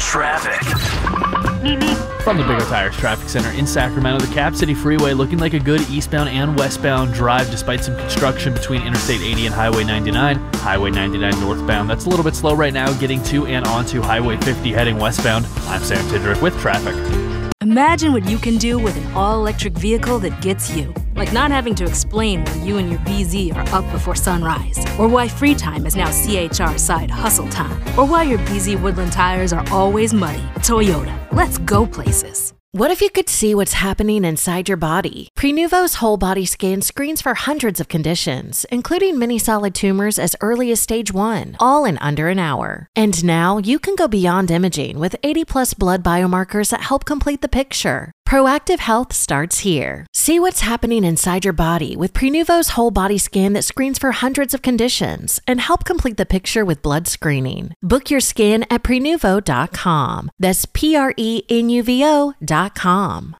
traffic. From the Big O Tires Traffic Center in Sacramento, the Cap City Freeway looking like a good eastbound and westbound drive despite some construction between Interstate 80 and Highway 99. Highway 99 northbound, that's a little bit slow right now getting to and onto Highway 50 heading westbound. I'm Sam Tidrick with traffic. Imagine what you can do with an all-electric vehicle that gets you. Like not having to explain why you and your BZ are up before sunrise, or why free time is now CHR side hustle time, or why your BZ Woodland tires are always muddy. Toyota, let's go places. What if you could see what's happening inside your body? Prenuvo's whole body scan screens for hundreds of conditions, including many solid tumors as early as stage 1, all in under an hour. And now you can go beyond imaging with 80+ blood biomarkers that help complete the picture. Proactive health starts here. See what's happening inside your body with Prenuvo's whole body scan that screens for hundreds of conditions and help complete the picture with blood screening. Book your scan at Prenuvo.com. That's Prenuvo.com.